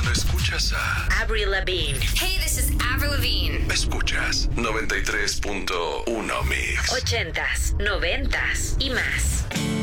Escuchas a Avril Lavigne. Hey, this is Avril Lavigne. Escuchas 93.1 Mix. 80s, 90s y más.